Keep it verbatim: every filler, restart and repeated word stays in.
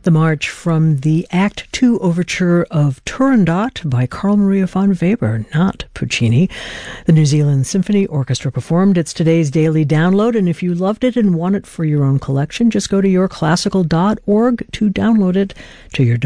The march from the Act Two overture of Turandot by Carl Maria von Weber, not Puccini. The New Zealand Symphony Orchestra performed. It's today's daily download, and if you loved it and want it for your own collection, just go to your classical dot org to download it to your